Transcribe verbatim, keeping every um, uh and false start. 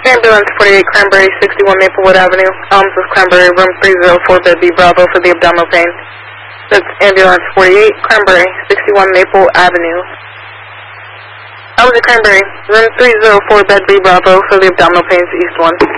Ambulance forty-eight Cranberry, sixty-one Maplewood Avenue. Elms of Cranberry, room three oh four, bed B, Bravo for the abdominal pain. That's Ambulance forty-eight Cranberry, sixty-one Maple Avenue. Elms of Cranberry, room three oh four, bed B, Bravo for the abdominal pains, East one.